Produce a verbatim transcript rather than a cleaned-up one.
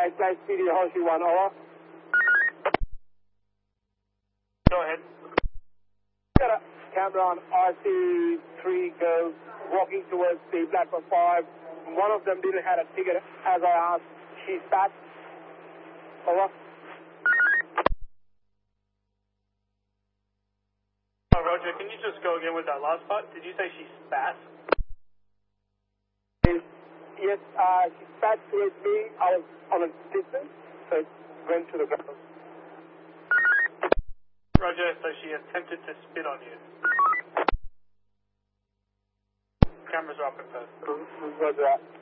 backslash C D Hoshi one, over. Go ahead. Got a camera on R C three girls walking towards the platform five. One of them didn't have a ticket as I asked. She spat. Over. Oh, Roger, can you just go again with that last part? Did you say she spat? Yes, uh, she spat towards me. I was on a distance, so it went to the ground. Roger, so she attempted to spit on you. Cameras are up in first. Roger that.